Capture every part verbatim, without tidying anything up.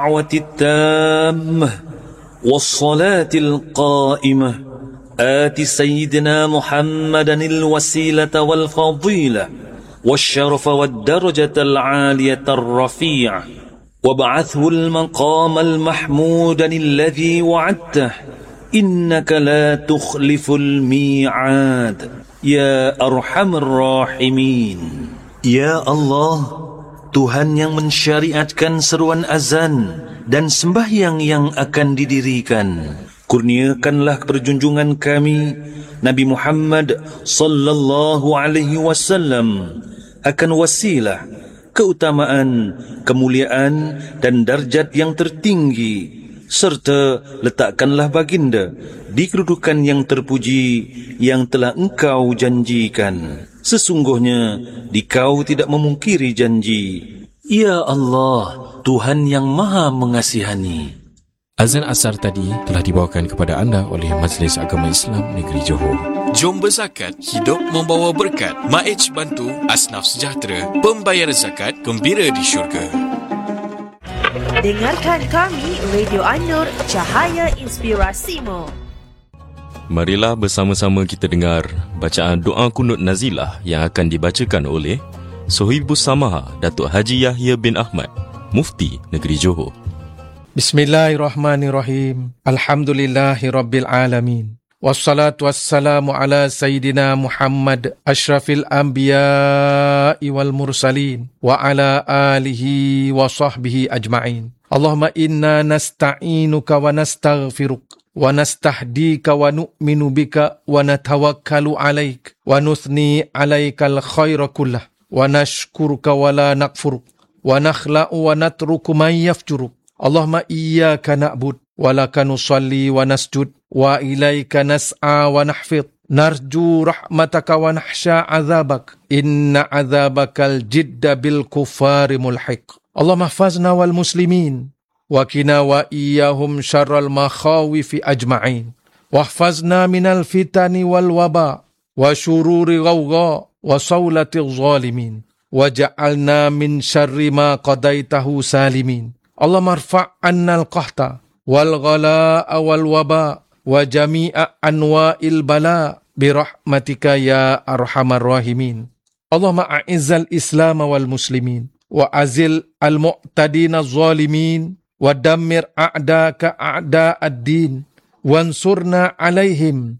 الدعوة التامة والصلاة القائمة آت سيدنا محمدا الوسيلة والفضيلة والشرف والدرجة العالية الرفيعة وابعثه المقام المحمود الذي وعدته إنك لا تخلف الميعاد يا أرحم الراحمين. Ya Allah, Tuhan yang mensyariatkan seruan azan dan sembahyang yang akan didirikan, kurniakanlah perjunjungan kami Nabi Muhammad sallallahu alaihi wasallam akan wasilah, keutamaan, kemuliaan dan darjat yang tertinggi, serta letakkanlah baginda di kedudukan yang terpuji yang telah engkau janjikan. Sesungguhnya dikau tidak memungkiri janji. Ya Allah, Tuhan yang Maha Mengasihani. Azan asar tadi telah dibawakan kepada anda oleh Majlis Agama Islam Negeri Johor. Jom berzakat, hidup membawa berkat. Maej bantu Asnaf Sejahtera, pembayar zakat gembira di syurga. Dengarkan kami, Radio An-Nur, Cahaya Inspirasimu. Marilah bersama-sama kita dengar bacaan doa kunut nazilah yang akan dibacakan oleh Sohibus Samaha Datuk Haji Yahya bin Ahmad, Mufti Negeri Johor. Bismillahirrahmanirrahim. Alhamdulillahi Rabbil Alamin. Wassalatu wassalamu ala Sayyidina Muhammad Ashrafil Anbiya'i wal Mursalin wa ala alihi wa sahbihi ajma'in. Allahumma inna nasta'inuka wa nastaghfiruk wa nastahdika wa nu'minu bika wa natawakkalu alaik wa nuthni alaikal khaira kullah wa nashkuruka wa la nakfuruk wa nakhla'u wa natruku man yafjuruk. Allahumma iyyaka na'bud wa laka nusalli wa nasjud wa ilaika nas'a wa nahfid narju rahmataka wa nahsha azabak inna azabakal jidda bil kufari mulhiq. Allahumma hafazna wal muslimin wa qina wa iyyahum syarral makhawifi ajma'in wahfazna minal fitani wal waba wa syururi ghawgha wa sawlati zalimin waja'alna min syarri ma qadaitahu salimin. Allahumma rfa' annal qahta wal ghalaa wal waba wa jami'a anwa'il bala birahmatika ya arhamar rahimin. Allahumma a'izzal islam wal muslimin wa azil al mu'tadina zalimin wa dammir a'daka a'da'ad din wansurna alaihim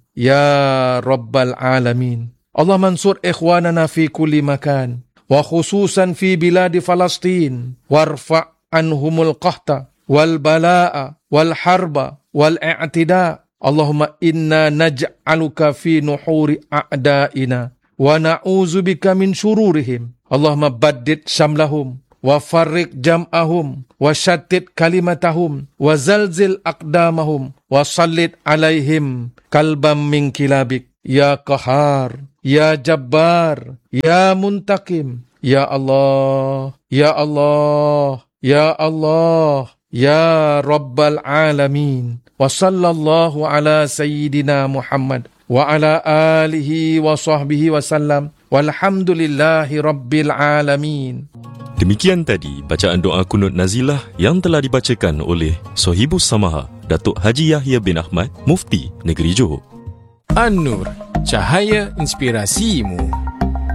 ya rabbal alamin. Allah mansur ikhwanana fi kulli makan wa khususan fi biladi Falastin warfa' anhumul qahta wal bala'a wal harba wal i'tida. Allahumma inna naj'aluka fi nuhuri a'da'ina wa na'udzubika min syururihim. Allahumma baddid syamlahum wa farriq jam'ahum wa syattid kalimatahum wa zalzil aqdamahum wa sallit alaihim kalbam min kilabik ya qahar ya jabbar ya muntakim. Ya Allah, ya Allah, ya Allah, ya Rabbal Alamin. Wa sallallahu ala Sayyidina Muhammad wa ala alihi wa sahbihi wa sallam walhamdulillahi Rabbil Alamin. Demikian tadi bacaan doa kunut nazilah yang telah dibacakan oleh Sohibus Samaha Datuk Haji Yahya bin Ahmad, Mufti Negeri Johor. An-Nur, Cahaya Inspirasimu.